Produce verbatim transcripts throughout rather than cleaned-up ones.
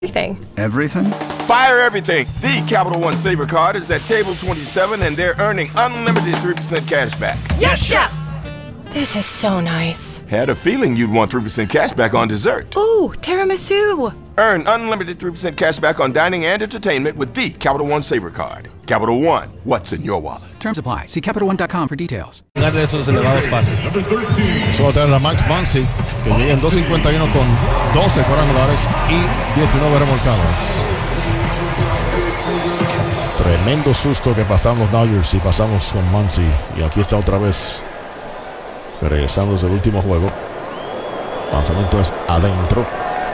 Everything. Everything? Fire everything. The Capital One Saver card is at table twenty-seven and they're earning unlimited three percent cash back. Yes, Chef! This is so nice. Had a feeling you'd want three percent cash back on dessert. Ooh, tiramisu. Earn unlimited three percent cash back on dining and entertainment with the Capital One Saver card. Capital One, what's in your wallet? Terms apply. See Capital One dot com for details. De esos elevados pases. Eso va a tener a Max Muncy, que llega en dos cincuenta y uno con doce cuadrangulares y diecinueve remolcadas. Tremendo susto que pasaron los Dodgers y pasamos con Muncy. Y aquí está otra vez, regresando desde el último juego. Lanzamiento es adentro.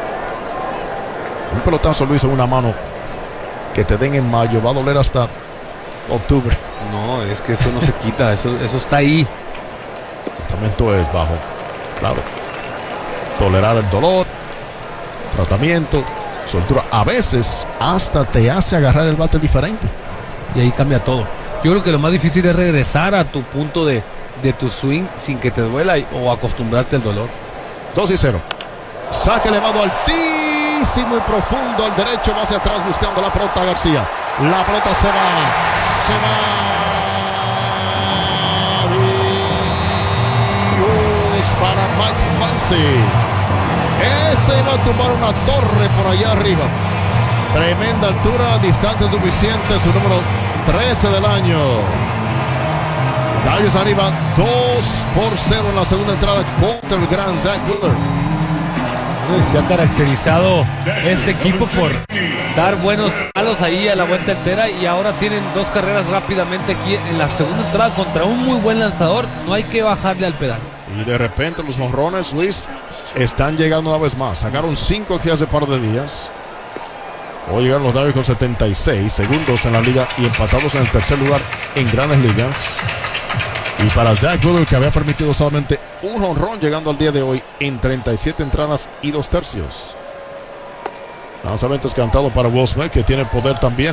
Un pelotazo, Luis, en una mano que te den en mayo va a doler hasta octubre. No, es que eso no se quita, eso, eso está ahí. El tratamiento es bajo, claro. Tolerar el dolor, tratamiento, soltura. A veces hasta te hace agarrar el bate diferente. Y ahí cambia todo. Yo creo que lo más difícil es regresar a tu punto de, de tu swing sin que te duela o acostumbrarte al dolor. dos y cero. Saque elevado altísimo y profundo al derecho, va hacia atrás buscando la pelota García. La pelota se va, se va. Dios para Max Muncy. Ese va a tumbar una torre por allá arriba. Tremenda altura, distancia suficiente, su número trece del año. Dodgers arriba dos por cero en la segunda entrada contra el gran Zach Wheeler. Se ha caracterizado este equipo por dar buenos palos ahí a la vuelta entera y ahora tienen dos carreras rápidamente aquí en la segunda entrada contra un muy buen lanzador. No hay que bajarle al pedal. Y de repente los jonrones, Luis, están llegando una vez más. Sacaron cinco aquí hace par de días. Hoy llegaron los Dodgers con setenta y seis segundos en la liga y empatados en el tercer lugar en Grandes Ligas. Y para Zach Wheeler, que había permitido solamente un jonrón llegando al día de hoy en treinta y siete entradas y dos tercios. Lanzamiento cantado para Will Smith, que tiene poder también.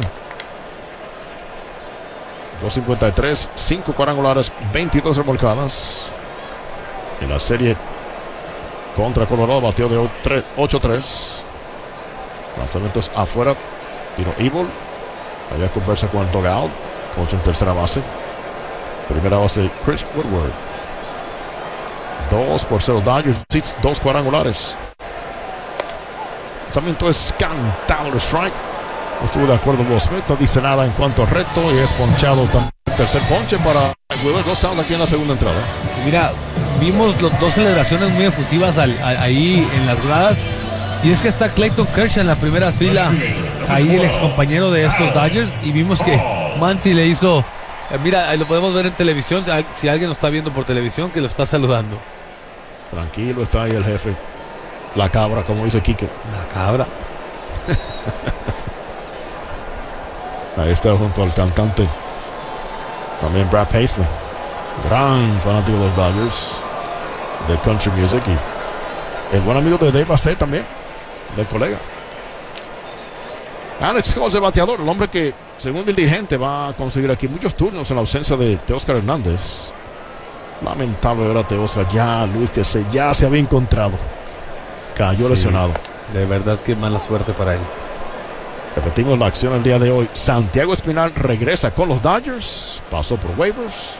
dos cincuenta y tres, cinco cuadrangulares, veintidós remolcadas. En la serie contra Colorado batió de ocho tres. Lanzamientos afuera. Tiro Evil. Allá conversa con el dugout. Coach en tercera base. Primera base Chris Woodward. dos por cero Dodgers. Dos cuadrangulares. Lanzamiento es cantado el strike. No estuvo de acuerdo Will Smith. No dice nada en cuanto al reto. Y es ponchado también. Tercer ponche para Wheeler. Dos outs aquí en la segunda entrada. Mira, vimos los dos celebraciones muy efusivas al, a, ahí en las gradas. Y es que está Clayton Kershaw en la primera fila. Ahí el ex compañero de estos Dodgers. Y vimos que Muncy le hizo. Mira, ahí lo podemos ver en televisión. Si alguien lo está viendo por televisión, que lo está saludando. Tranquilo está ahí el jefe. La cabra, como dice Quique. La cabra. Ahí está junto al cantante. También Brad Paisley. Gran fanático de los Dodgers. De country music. Y el buen amigo de Dave Bassett también. Del colega. Alex Cole, el bateador. El hombre que, según el dirigente, va a conseguir aquí muchos turnos en la ausencia de Teóscar Hernández. Lamentable ver a Teóscar. Ya, Luis, que se, ya se había encontrado. Cayó sí, lesionado. De verdad que mala suerte para él. Repetimos la acción el día de hoy. Santiago Espinal regresa con los Dodgers. Pasó por waivers.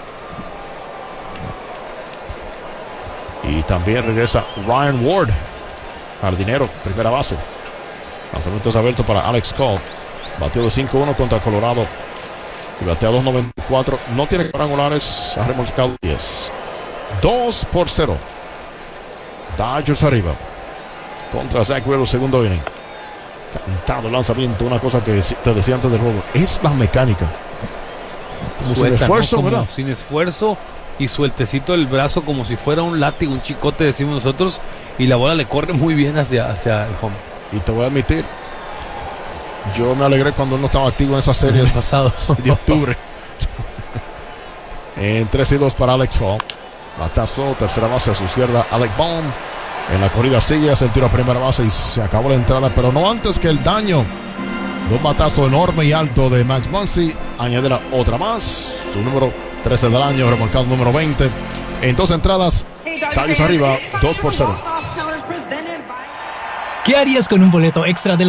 Y también regresa Ryan Ward, jardinero, primera base. Lanzamiento es abierto para Alex Cole. Batió de cinco uno contra Colorado. Y batea dos noventa y cuatro. No tiene cuadrangulares. Ha remolcado diez. dos por cero. Dodgers arriba. Contra Zach Wheeler, segundo inning. Cantado el lanzamiento. Una cosa que te decía antes del juego. Es la mecánica. Como Suelta, sin esfuerzo, ¿no? Como ¿verdad? Sin esfuerzo. Y sueltecito el brazo como si fuera un látigo, un chicote, decimos nosotros. Y la bola le corre muy bien hacia, hacia el home. Y te voy a admitir, yo me alegré cuando él no estaba activo en esa serie de, pasado. de octubre. En tres y dos para Alex Hall. Batazo, tercera base a su izquierda, Alec Bohm. En la corrida sigue, hace el tiro a primera base y se acabó la entrada, pero no antes que el daño de un batazo enorme y alto de Max Muncy. Añadirá otra más, su número trece del año, remolcado número veinte. En dos entradas, Dodgers arriba, dos por cero. ¿Qué harías con un boleto extra de